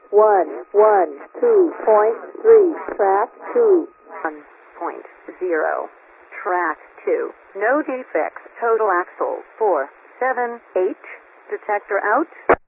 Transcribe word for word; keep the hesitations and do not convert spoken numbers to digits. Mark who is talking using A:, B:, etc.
A: one, one, two point three, track two.
B: one point zero, track two. No defects, total axle four seven eight, detector out.